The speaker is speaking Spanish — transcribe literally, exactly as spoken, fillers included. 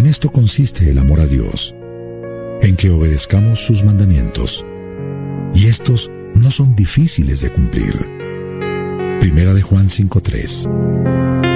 esto consiste el amor a Dios, en que obedezcamos sus mandamientos, y estos no son difíciles de cumplir. Primera de Juan cinco tres.